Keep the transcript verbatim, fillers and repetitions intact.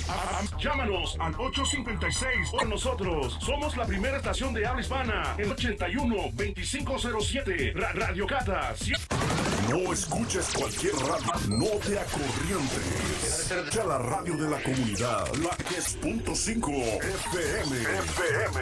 A- a- Llámanos al ocho cinco seis por nosotros. Somos la primera estación de habla hispana en ochenta y uno veinticinco cero siete. Ra- Radio Cata. No escuches cualquier radio, no te acorrientes. Escucha la radio de la comunidad, la que es punto cinco F M. F M.